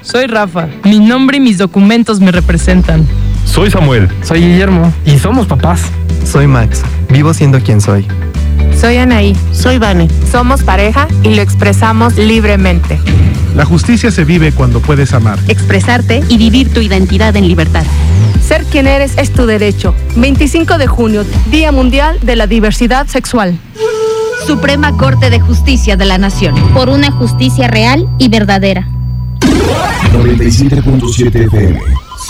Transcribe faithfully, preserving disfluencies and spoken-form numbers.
Soy Rafa. Mi nombre y mis documentos me representan. Soy Samuel. Soy Guillermo. Y somos papás. Soy Max. Vivo siendo quien soy. Soy Anaí. Soy Vane. Somos pareja y lo expresamos libremente. La justicia se vive cuando puedes amar, expresarte y vivir tu identidad en libertad. Ser quien eres es tu derecho. veinticinco de junio, Día Mundial de la Diversidad Sexual. Suprema Corte de Justicia de la Nación. Por una justicia real y verdadera. noventa y siete punto siete F M